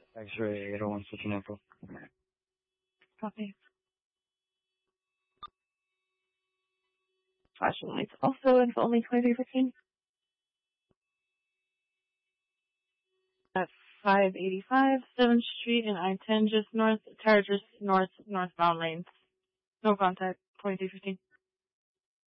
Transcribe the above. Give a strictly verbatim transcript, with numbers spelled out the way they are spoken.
X-ray eight oh one switching info. Copy. Flashing lights also info only twenty-three fifteen. At five eighty-five seventh Street and I ten just north, Tara just north, northbound lane. No contact, twenty-three fifteen.